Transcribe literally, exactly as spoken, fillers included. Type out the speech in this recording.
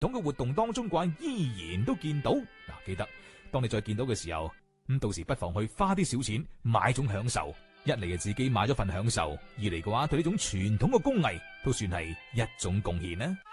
統嘅活動當中嘅話，依然都見到。嗱，記得當你再見到嘅時候，咁到時不妨去花啲小錢買種享受。一嚟係自己買咗份享受，二嚟嘅話對呢種傳統嘅工藝都算係一種貢獻啦。